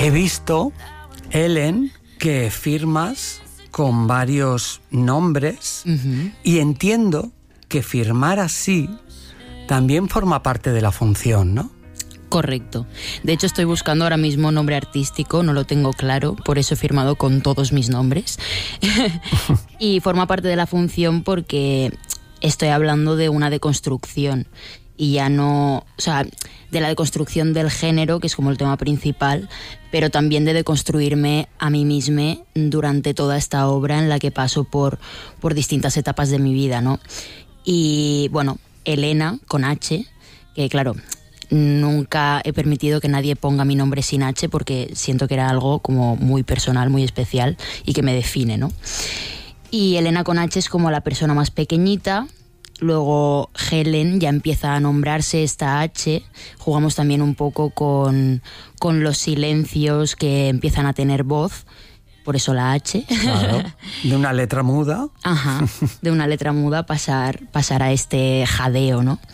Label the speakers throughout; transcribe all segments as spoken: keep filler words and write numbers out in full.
Speaker 1: he visto, Ellen, que firmas con varios nombres uh-huh. y entiendo que firmar así también forma parte de la función, ¿no?
Speaker 2: Correcto. De hecho, estoy buscando ahora mismo nombre artístico, no lo tengo claro, por eso he firmado con todos mis nombres. Y forma parte de la función porque estoy hablando de una deconstrucción y ya no, o sea, de la deconstrucción del género, que es como el tema principal, pero también de deconstruirme a mí misma durante toda esta obra en la que paso por, por distintas etapas de mi vida, ¿no? Y bueno, Elena con H, que claro, nunca he permitido que nadie ponga mi nombre sin H porque siento que era algo como muy personal, muy especial y que me define, ¿no? Y Elena con H es como la persona más pequeñita. Luego Helen ya empieza a nombrarse esta H. Jugamos también un poco con, con los silencios que empiezan a tener voz. Por eso la H.
Speaker 1: Claro, de una letra muda.
Speaker 2: Ajá, de una letra muda pasar, pasar a este jadeo, ¿no?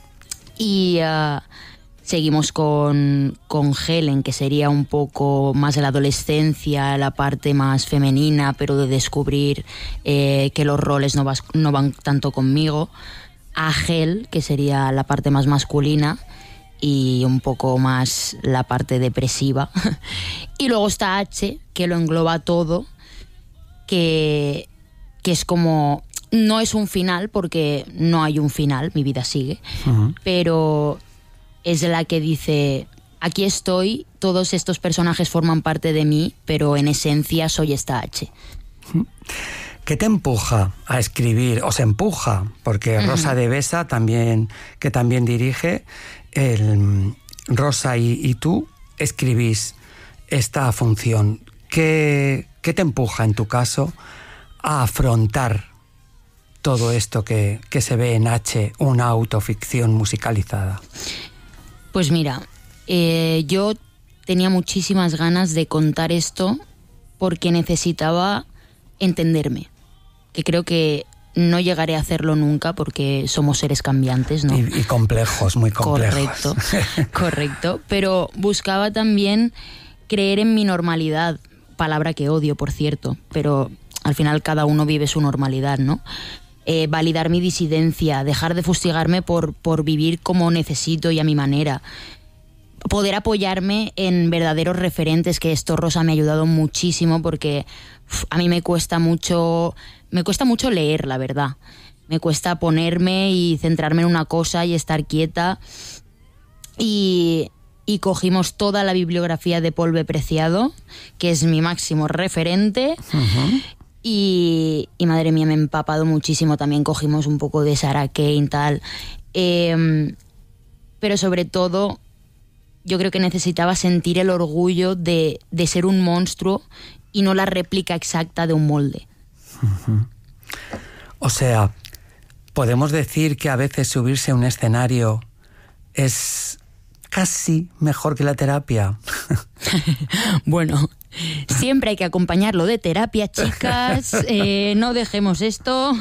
Speaker 2: Y uh, seguimos con, con Helen, que sería un poco más de la adolescencia, la parte más femenina, pero de descubrir eh, que los roles no, vas, no van tanto conmigo. A Hel, que sería la parte más masculina y un poco más la parte depresiva. Y luego está H, que lo engloba todo, que, que es como... No es un final, porque no hay un final, mi vida sigue, uh-huh. pero es la que dice, aquí estoy, todos estos personajes forman parte de mí, pero en esencia soy esta H.
Speaker 1: ¿Qué te empuja a escribir? ¿O se empuja? Porque uh-huh. Rosa de Besa, también, que también dirige, el, Rosa y, y tú escribís esta función. ¿Qué, qué te empuja, en tu caso, a afrontar todo esto que, que se ve en H, una autoficción musicalizada?
Speaker 2: Pues mira, eh, yo tenía muchísimas ganas de contar esto porque necesitaba entenderme, que creo que no llegaré a hacerlo nunca porque somos seres cambiantes, ¿no?
Speaker 1: Y, y complejos, muy complejos.
Speaker 2: Correcto, correcto, pero buscaba también creer en mi normalidad, palabra que odio, por cierto, pero al final cada uno vive su normalidad, ¿no? Eh, validar mi disidencia, dejar de fustigarme por, por vivir como necesito y a mi manera, poder apoyarme en verdaderos referentes, que esto, Rosa, me ha ayudado muchísimo porque uf, a mí me cuesta mucho, me cuesta mucho leer, la verdad. Me cuesta ponerme y centrarme en una cosa y estar quieta. Y, y cogimos toda la bibliografía de Polve Preciado, que es mi máximo referente. Uh-huh. Y, y madre mía, me he empapado muchísimo. También cogimos un poco de Sarah Kane, tal. Eh, pero sobre todo, yo creo que necesitaba sentir el orgullo de, de ser un monstruo y no la réplica exacta de un molde.
Speaker 1: Uh-huh. O sea, podemos decir que a veces subirse a un escenario es casi mejor que la terapia.
Speaker 2: Bueno, siempre hay que acompañarlo de terapia, chicas. Eh, no dejemos esto.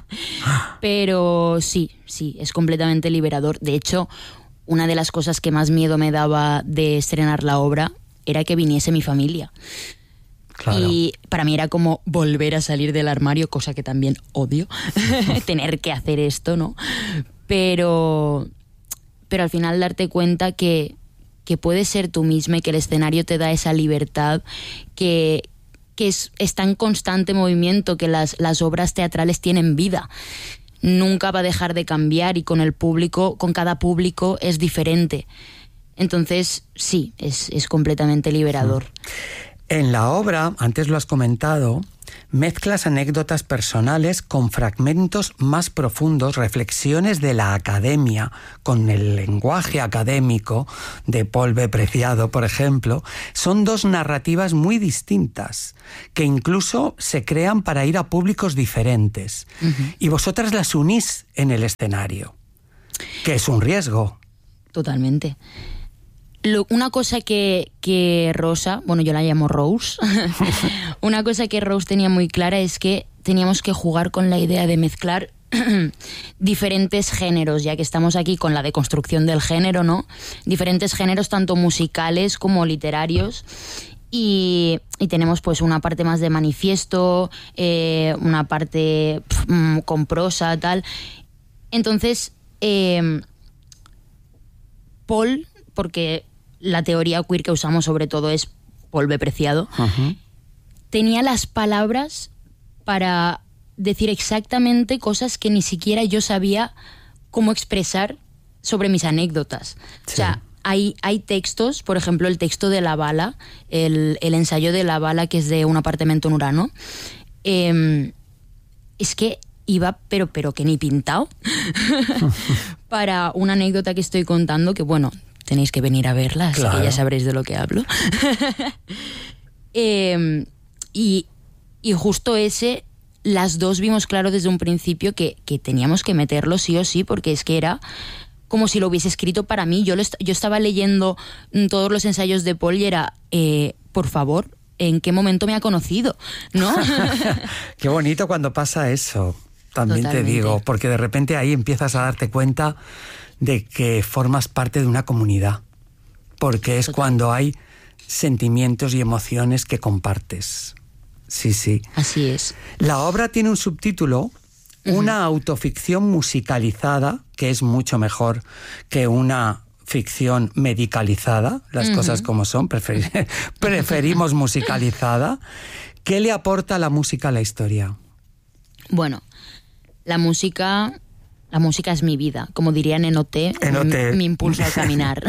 Speaker 2: Pero sí, sí, es completamente liberador. De hecho, una de las cosas que más miedo me daba de estrenar la obra era que viniese mi familia. Claro. Y para mí era como volver a salir del armario, cosa que también odio, tener que hacer esto, ¿no? Pero, pero al final darte cuenta que, que puedes ser tú misma y que el escenario te da esa libertad, que, que es, está en constante movimiento, que las, las obras teatrales tienen vida. Nunca va a dejar de cambiar y con el público, con cada público es diferente. Entonces, sí, es, es completamente liberador.
Speaker 1: En la obra, antes lo has comentado, mezclas anécdotas personales con fragmentos más profundos, reflexiones de la academia, con el lenguaje académico de Polve Preciado, por ejemplo. Son dos narrativas muy distintas, que incluso se crean para ir a públicos diferentes. Uh-huh. Y vosotras las unís en el escenario, que es un riesgo.
Speaker 2: Totalmente. Lo, una cosa que, que Rosa, bueno, yo la llamo Rose, una cosa que Rose tenía muy clara es que teníamos que jugar con la idea de mezclar diferentes géneros, ya que estamos aquí con la deconstrucción del género, ¿no? Diferentes géneros, tanto musicales como literarios. Y, y tenemos pues una parte más de manifiesto, eh, una parte pf, con prosa, tal. Entonces, eh, Paul, porque la teoría queer que usamos sobre todo es Paul B. Preciado, uh-huh. tenía las palabras para decir exactamente cosas que ni siquiera yo sabía cómo expresar sobre mis anécdotas. Sí. O sea, hay, hay textos, por ejemplo, el texto de La Bala, el, el ensayo de La Bala, que es de Un apartamento en Urano. Eh, es que iba, pero, pero que ni pintado, para una anécdota que estoy contando, que bueno, tenéis que venir a verla, así claro. que ya sabréis de lo que hablo. eh, y, y justo ese... Las dos vimos claro desde un principio que, que teníamos que meterlo sí o sí, porque es que era como si lo hubiese escrito para mí. Yo, lo est- yo estaba leyendo todos los ensayos de Paul y era, eh, por favor, ¿en qué momento me ha conocido? ¿No?
Speaker 1: Qué bonito cuando pasa eso, también Totalmente. Te digo, porque de repente ahí empiezas a darte cuenta de que formas parte de una comunidad, porque es Total. Cuando hay sentimientos y emociones que compartes. Sí, sí.
Speaker 2: Así es.
Speaker 1: La obra tiene un subtítulo, uh-huh. una autoficción musicalizada, que es mucho mejor que una ficción medicalizada, las uh-huh. cosas como son, prefer- preferimos musicalizada. ¿Qué le aporta la música a la historia?
Speaker 2: Bueno, la música, la música es mi vida, como dirían en O T, mi, mi impulso al caminar.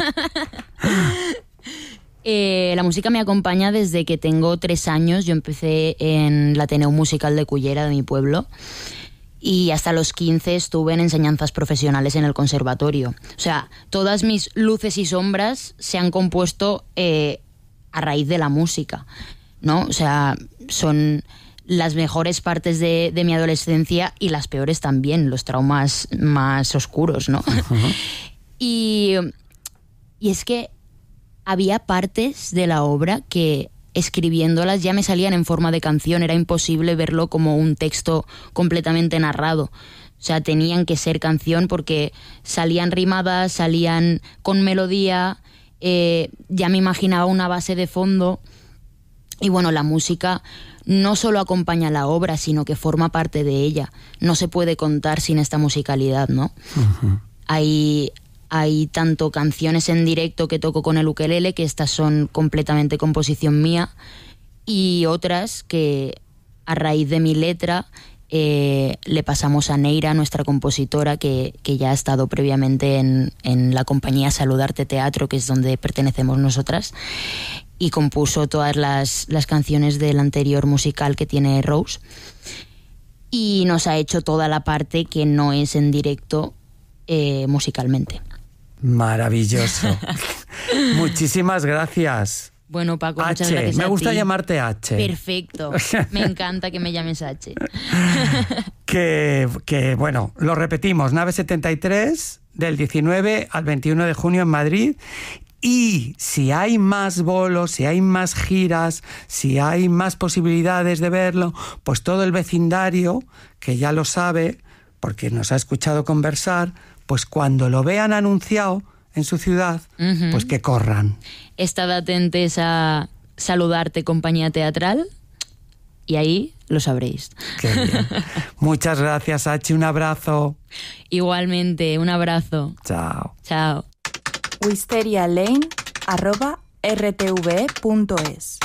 Speaker 2: Eh, la música me acompaña desde que tengo tres años. Yo empecé en el Ateneo Musical de Cullera, de mi pueblo, y hasta los quince estuve en enseñanzas profesionales en el conservatorio. O sea, todas mis luces y sombras se han compuesto eh, a raíz de la música, ¿no? O sea, son las mejores partes de, de mi adolescencia y las peores también, los traumas más oscuros, ¿no? Uh-huh. y, y es que había partes de la obra que, escribiéndolas, ya me salían en forma de canción. Era imposible verlo como un texto completamente narrado. O sea, tenían que ser canción porque salían rimadas, salían con melodía, eh, ya me imaginaba una base de fondo. Y bueno, la música no solo acompaña la obra, sino que forma parte de ella. No se puede contar sin esta musicalidad, ¿no? Uh-huh. Hay... Hay tanto canciones en directo que toco con el ukelele, que estas son completamente composición mía, y otras que a raíz de mi letra eh, le pasamos a Neira, nuestra compositora, que, que ya ha estado previamente en, en la compañía Saludarte Teatro, que es donde pertenecemos nosotras, y compuso todas las, las canciones del anterior musical que tiene Rose, y nos ha hecho toda la parte que no es en directo eh, musicalmente.
Speaker 1: Maravilloso. Muchísimas gracias.
Speaker 2: Bueno, Paco,
Speaker 1: H,
Speaker 2: muchas gracias.
Speaker 1: Me
Speaker 2: a
Speaker 1: gusta
Speaker 2: ti.
Speaker 1: llamarte H.
Speaker 2: Perfecto. Me encanta que me llames H.
Speaker 1: que, que, bueno, lo repetimos. Nave setenta y tres, del diecinueve al veintiuno de junio en Madrid. Y si hay más bolos, si hay más giras, si hay más posibilidades de verlo, pues todo el vecindario, que ya lo sabe, porque nos ha escuchado conversar, pues cuando lo vean anunciado en su ciudad, uh-huh. pues que corran.
Speaker 2: Estad atentos a Saludarte Compañía Teatral y ahí lo sabréis.
Speaker 1: Qué bien. Muchas gracias, H. Un abrazo.
Speaker 2: Igualmente, un abrazo.
Speaker 1: Chao.
Speaker 2: Chao.
Speaker 3: wisterialane arroba r t v punto es.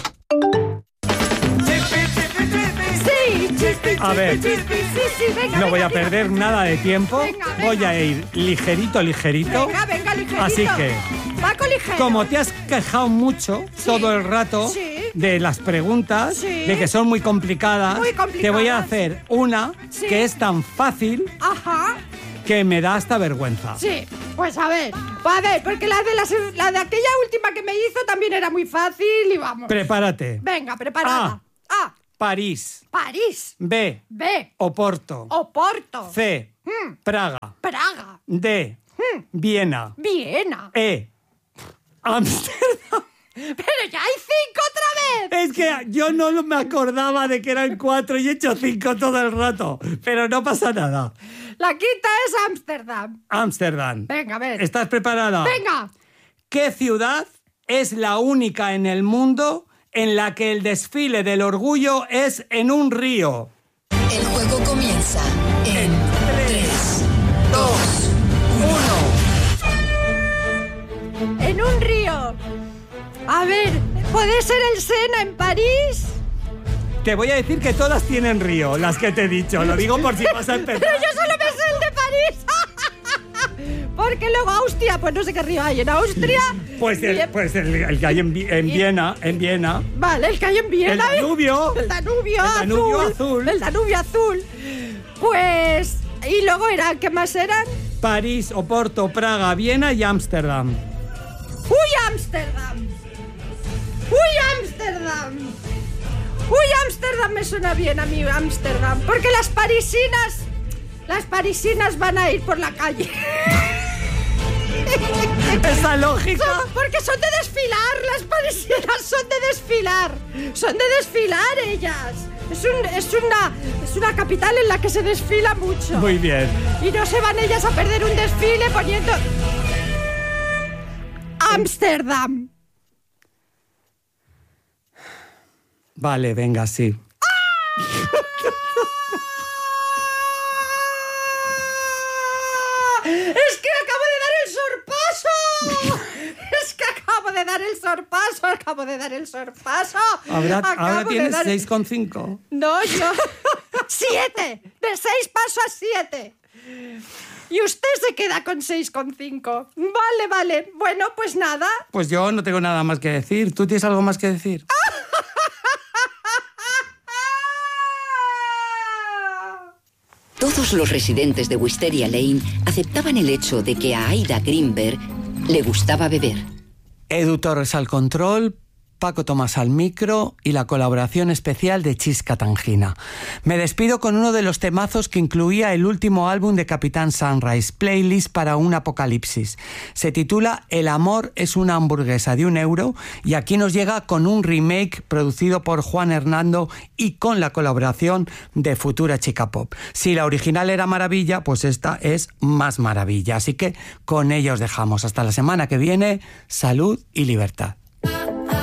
Speaker 1: A ver, no voy a perder nada de tiempo. Venga, venga. Voy a ir ligerito, ligerito.
Speaker 4: Venga, venga, ligerito.
Speaker 1: Así que,
Speaker 4: Paco ligero.
Speaker 1: Como te has quejado mucho sí. todo el rato sí. de las preguntas, sí. de que son muy complicadas, muy complicadas, te voy a hacer una sí. que es tan fácil Ajá. que me da hasta vergüenza.
Speaker 4: Sí, pues a ver, a ver, porque la de, las, la de aquella última que me hizo también era muy fácil y vamos.
Speaker 1: Prepárate.
Speaker 4: Venga, preparada.
Speaker 1: A. A. París.
Speaker 4: París.
Speaker 1: B.
Speaker 4: B.
Speaker 1: Oporto.
Speaker 4: Oporto.
Speaker 1: C. Mm. Praga.
Speaker 4: Praga.
Speaker 1: D. Mm. Viena.
Speaker 4: Viena.
Speaker 1: E. Ámsterdam.
Speaker 4: Pero ya hay cinco otra vez. vez!
Speaker 1: Es que yo no me acordaba de que eran cuatro y he hecho cinco todo el rato. Pero no pasa nada.
Speaker 4: La quinta es Ámsterdam.
Speaker 1: Ámsterdam.
Speaker 4: Venga, a ver.
Speaker 1: ¿Estás preparada?
Speaker 4: Venga.
Speaker 1: ¿Qué ciudad es la única en el mundo en la que el desfile del orgullo es en un río?
Speaker 5: El juego comienza en tres, dos,
Speaker 1: uno.
Speaker 4: En un río. A ver, ¿puede ser el Sena en París?
Speaker 1: Te voy a decir que todas tienen río, las que te he dicho. Lo digo por si vas a empezar.
Speaker 4: Pero yo solo me sé el de París. Porque luego Austria, pues no sé qué río hay en Austria.
Speaker 1: Pues el,
Speaker 4: Bien.
Speaker 1: pues el, el que hay en, Vi- en Viena, en Viena.
Speaker 4: Vale, el que hay en Viena.
Speaker 1: El Danubio.
Speaker 4: El Danubio,
Speaker 1: El Danubio
Speaker 4: azul,
Speaker 1: azul.
Speaker 4: El Danubio azul. Pues... Y luego eran, ¿qué más eran?
Speaker 1: París, Oporto, Praga, Viena y Ámsterdam.
Speaker 4: ¡Uy, Ámsterdam! ¡Uy, Ámsterdam! ¡Uy, Ámsterdam! Me suena bien a mí, Ámsterdam. Porque las parisinas... Las parisinas van a ir por la calle.
Speaker 1: ¿Esa lógica?
Speaker 4: Son- porque son de desfilar, las parisinas son de desfilar. Son de desfilar ellas. Es, un, es, una, es una capital en la que se desfila mucho.
Speaker 1: Muy bien.
Speaker 4: Y no se van ellas a perder un desfile poniendo... Ámsterdam.
Speaker 1: Vale, venga, sí.
Speaker 4: ¡Es que acabo de dar el sorpaso! ¡Es que acabo de dar el sorpaso! ¡Acabo de dar el sorpaso!
Speaker 1: Ahora,
Speaker 4: Acabo
Speaker 1: ahora
Speaker 4: de
Speaker 1: tienes
Speaker 4: dar-
Speaker 1: seis coma cinco.
Speaker 4: No, yo... ¡Siete! De seis paso a siete. Y usted se queda con seis coma cinco. Vale, vale. Bueno, pues nada.
Speaker 1: Pues yo no tengo nada más que decir. ¿Tú tienes algo más que decir?
Speaker 5: Todos los residentes de Wisteria Lane aceptaban el hecho de que a Aida Greenberg le gustaba beber.
Speaker 1: Edu Torres al control, Paco Tomás al micro y la colaboración especial de Chisca Tangina. Me despido con uno de los temazos que incluía el último álbum de Capitán Sunrise, Playlist para un apocalipsis. Se titula El amor es una hamburguesa de un euro y aquí nos llega con un remake producido por Juan Hernando y con la colaboración de Futura Chica Pop. Si la original era maravilla, pues esta es más maravilla. Así que con ello os dejamos. Hasta la semana que viene. Salud y libertad.